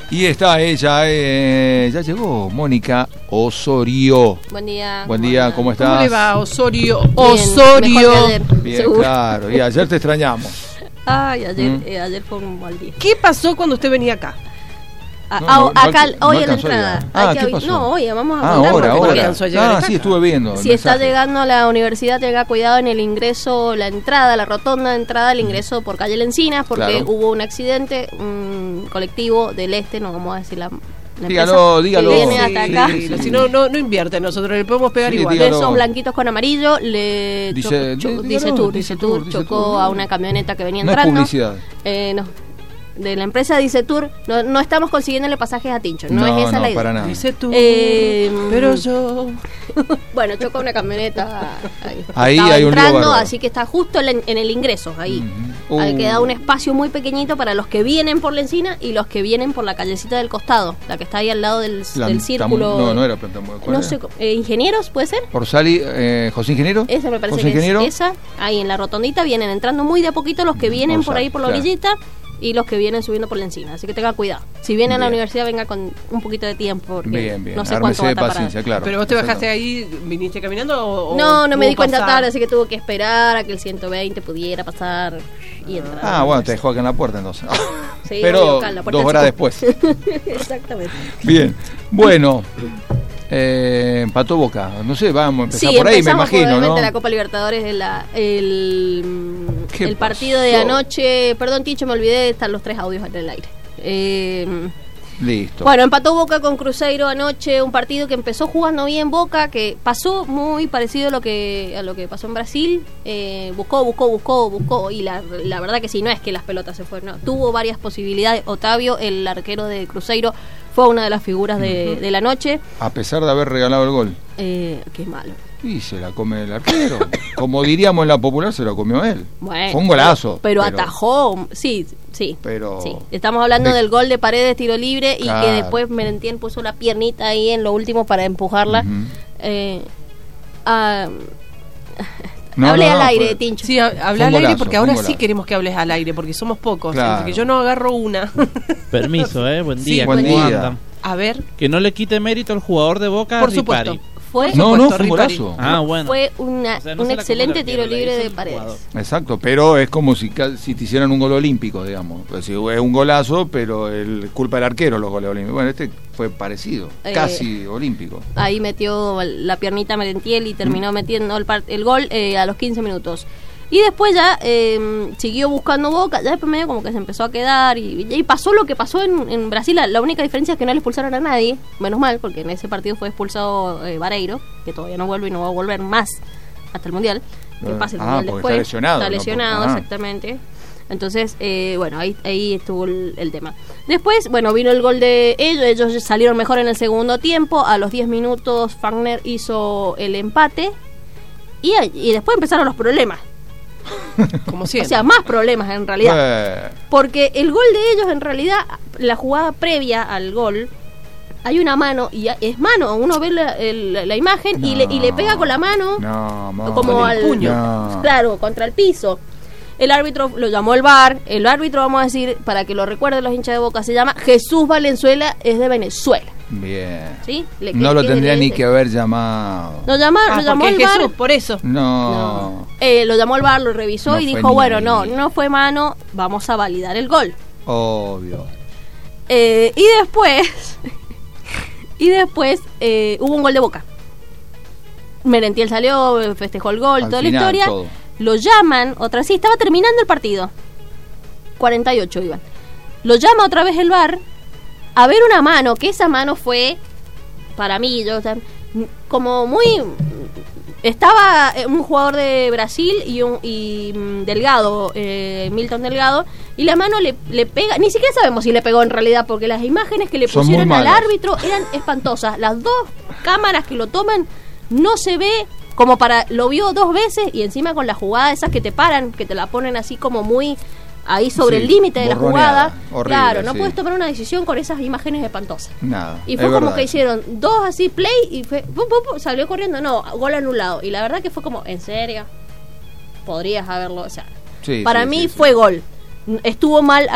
Y está ella, ya llegó, Mónica Osorio. Buen día. Buen día, ¿cómo estás? ¿Cómo le va, Osorio? Bien, Osorio. mejor que ayer, Bien, seguro. claro. Y ayer te extrañamos. Ay, ayer fue un mal día. ¿Qué pasó cuando usted venía acá? Acá, no hoy en la alcanzó a entrada. llegar. Hay que ¿Qué pasó? No, hoy vamos a Ahora, contar porque alcanzó a llegar acá. sí, estuve viendo. el si está mensaje. llegando a la universidad, tenga cuidado en el ingreso, la entrada, la rotonda de entrada, el ingreso por calle Lencinas, porque Claro. hubo un accidente, un colectivo del este, no vamos a decir la Dígalo, empresa, dígalo. que viene hasta acá. Sí, sí. Si no invierte, nosotros le podemos pegar Sí, igual. dígalo. De esos blanquitos con amarillo, le Dice- dice dígalo, Tour, dice dice Tour, Tour, chocó Tour. a una camioneta que venía No es entrando. publicidad. No. De la empresa Dice Tour, no estamos consiguiéndole pasajes a Tincho, no es esa la idea. para nada. Dice tú, Eh, pero yo... Bueno, chocó una camioneta. Ahí Estaba hay un lío entrando, bárbaro. así que está justo en el ingreso, ahí. Ujú. Ahí queda un espacio muy pequeñito para los que vienen por la encina y los que vienen por la callecita del costado, la que está ahí al lado del círculo. No era Plantamudo. ¿Cuál No era? sé, ¿ingenieros puede ser? Por Sali, José Ingeniero. Esa me parece José que Ingeniero. es esa. Ahí en la rotondita vienen entrando muy de a poquito los que vienen por ahí por la claro. orillita y los que vienen subiendo por la encina. Así que tenga cuidado. Si viene a la Bien. universidad, venga con un poquito de tiempo. Porque Bien. no sé Ármese cuánto va a de tardar. paciencia, claro. Pero vos te bajaste Exacto. ahí, ¿viniste caminando o No me pudo di cuenta pasar? tarde, así que tuve que esperar a que el 120 pudiera pasar y entrar. Ah, bueno, te dejó acá en la puerta entonces. Sí, Pero obvio, acá en la puerta 2 horas del después. Exactamente. Bien. Bueno. Empató Boca. No sé, vamos a empezar Sí, por ahí, me empezamos imagino, obviamente ¿no? la Copa Libertadores, ¿Qué el partido pasó? de anoche. Perdón, Ticho, me olvidé, están los 3 audios en el aire. Listo. Bueno, empató Boca con Cruzeiro anoche, un partido que empezó jugando bien Boca, que pasó muy parecido a lo que pasó en Brasil. Buscó, y la verdad que sí, no es que las pelotas se fueron, no, tuvo varias posibilidades. Otavio, el arquero de Cruzeiro, fue una de las figuras de la noche. A pesar de haber regalado el gol. Qué malo. Y se la come el arquero. Como diríamos en la popular, se la comió él. Bueno, Fue un golazo. pero atajó, sí. Pero- sí. Estamos hablando del gol de Paredes, tiro libre, y Claro. que después Merentiel puso la piernita ahí en lo último para empujarla. Ujú. Hablé al aire, fue- Tincho. Sí, habla Fue un al aire golazo, porque fue un ahora sí golazo. queremos que hables al aire porque somos pocos. Claro. Porque yo no agarro una. Permiso, buen Sí, día. buen ¿Cómo día. andan? A ver, Que no le quite mérito al jugador de Boca, por Ripari. supuesto. Fue, No, supuesto, fue un Ripari. golazo. Ah, bueno. fue O sea, no un se la comió excelente el tiro arquero, libre la hizo de el Paredes. jugador. Exacto, pero es como si te hicieran un gol olímpico, digamos. Pues si es un golazo, pero culpa del arquero los goles olímpicos. Bueno, este fue parecido, casi olímpico. Ahí metió la piernita Merentiel y terminó metiendo el gol a los 15 minutos. Y después ya siguió buscando Boca, ya después medio como que se empezó a quedar y pasó lo que pasó en Brasil. La única diferencia es que no le expulsaron a nadie, menos mal, porque en ese partido fue expulsado Vareiro, que todavía no vuelve y no va a volver más hasta el Mundial. Que pase el Mundial porque después. está lesionado. Está ¿no? lesionado, exactamente. Entonces, bueno, ahí estuvo el tema. Después, bueno, vino el gol de ellos salieron mejor en el segundo tiempo. A los 10 minutos Fagner hizo el empate y después empezaron los problemas. Como O siempre. sea, más problemas en realidad. Porque el gol de ellos, en realidad, la jugada previa al gol, hay una mano, y es mano, uno ve la imagen y le pega con la mano, como Con el al puño. No. claro, contra el piso. El árbitro lo llamó el VAR. El árbitro, vamos a decir, para que lo recuerden los hinchas de Boca, se llama Jesús Valenzuela, es de Venezuela. Bien. ¿Sí? No lo tendría ni que haber llamado. Lo llamó porque el es VAR. Jesús, por eso. No. Lo llamó el VAR, lo revisó No y fue dijo, ni bueno, ahí. no fue mano, vamos a validar el gol. Obvio. Y después hubo un gol de Boca. Merentiel salió, festejó el gol, Al toda final, la historia. todo. Lo llaman otra vez, sí, estaba terminando el partido. 48 iban. Lo llama otra vez el VAR a ver una mano, que esa mano fue, para mí, como muy... Estaba un jugador de Brasil y Delgado, Milton Delgado, y la mano le pega, ni siquiera sabemos si le pegó en realidad, porque las imágenes que le Son pusieron muy al malas. árbitro eran espantosas. Las dos cámaras que lo toman no se ve como lo vio 2 veces y encima con la jugada esas que te paran, que te la ponen así como muy ahí sobre Sí, el límite de la borroneada, jugada. horrible, Claro, no sí. puedes tomar una decisión con esas imágenes espantosas. Nada. Y es fue como verdad. que hicieron 2 así play y fue salió corriendo, no, gol anulado. Y la verdad que fue como, ¿en serio? Podrías haberlo, o sea, Sí, para sí, mí sí, fue sí. gol. Estuvo mal